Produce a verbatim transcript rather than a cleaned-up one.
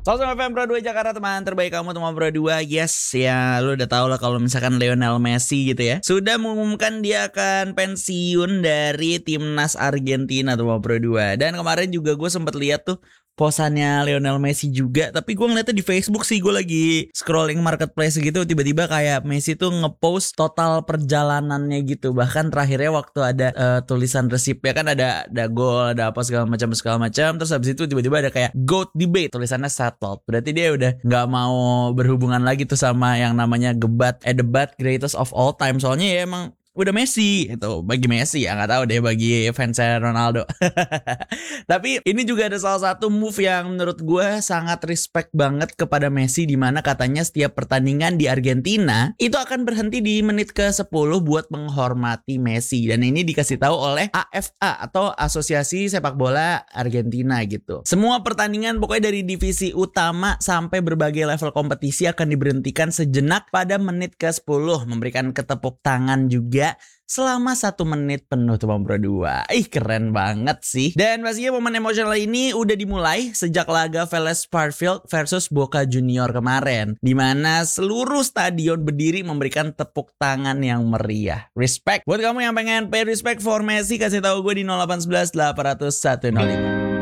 seratus F M Pro dua Jakarta, teman terbaik kamu teman Pro dua. Yes, ya lu udah tau lah kalau misalkan Lionel Messi gitu ya sudah mengumumkan dia akan pensiun dari timnas Argentina teman Pro dua. Dan kemarin juga gue sempat lihat tuh posannya Lionel Messi juga, tapi gue ngeliatnya di Facebook sih. Gue lagi scrolling marketplace gitu, tiba-tiba kayak Messi tuh ngepost total perjalanannya gitu. Bahkan terakhirnya waktu ada uh, tulisan resipnya kan ada ada gol, ada apa segala macam segala macam. Terus habis itu tiba-tiba ada kayak GOAT debate, tulisannya settled. Berarti dia udah nggak mau berhubungan lagi tuh sama yang namanya debat, eh debat greatest of all time. Soalnya ya emang udah Messi itu, bagi Messi ya, nggak tahu deh bagi fansnya Ronaldo. Tapi ini juga ada salah satu move yang menurut gue sangat respect banget kepada Messi, di mana katanya setiap pertandingan di Argentina itu akan berhenti di menit ke sepuluh buat menghormati Messi. Dan ini dikasih tahu oleh A F A atau Asosiasi Sepak Bola Argentina gitu. Semua pertandingan pokoknya dari divisi utama sampai berbagai level kompetisi akan diberhentikan sejenak pada menit ke sepuluh, memberikan ketepuk tangan juga selama satu menit penuh tuh Bang Pro dua. Ih keren banget sih. Dan pastinya momen emosional ini udah dimulai sejak laga Vélez Sarsfield versus Boca Junior kemarin, dimana seluruh stadion berdiri memberikan tepuk tangan yang meriah. Respect. Buat kamu yang pengen pay respect for Messi, kasih tahu gue di nol delapan satu satu delapan nol nol satu nol lima.